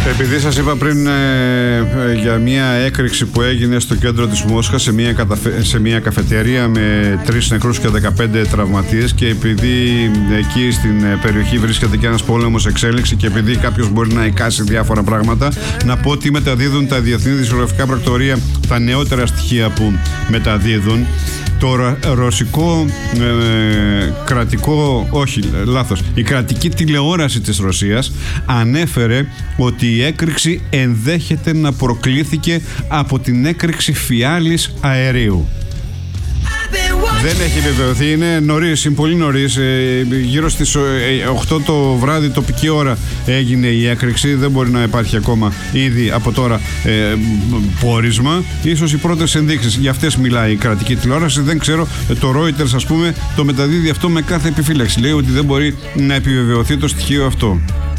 Επειδή σας είπα πριν για μια έκρηξη που έγινε στο κέντρο της Μόσχας σε μια καφετέρια με 3 νεκρούς και 15 τραυματίες, και επειδή εκεί στην περιοχή βρίσκεται και ένας πόλεμος εξέλιξη και επειδή κάποιος μπορεί να εικάσει διάφορα πράγματα, να πω ότι μεταδίδουν τα διεθνή δημοσιογραφικά πρακτορεία τα νεότερα στοιχεία που μεταδίδουν. Το ρωσικό κρατικό, όχι, λάθος, η κρατική τηλεόραση της Ρωσίας ανέφερε ότι η έκρηξη ενδέχεται να προκλήθηκε από την έκρηξη φιάλης αερίου. Δεν έχει βεβαιωθεί, είναι νωρίς, είναι πολύ νωρίς. Γύρω στις 8 το βράδυ τοπική ώρα έγινε η έκρηξη. Δεν μπορεί να υπάρχει ακόμα ήδη από τώρα πόρισμα. Ίσως οι πρώτες ενδείξεις, για αυτές μιλάει η κρατική τηλεόραση. Δεν ξέρω, το Reuters ας πούμε το μεταδίδει αυτό με κάθε επιφύλαξη. Λέει ότι δεν μπορεί να επιβεβαιωθεί το στοιχείο αυτό.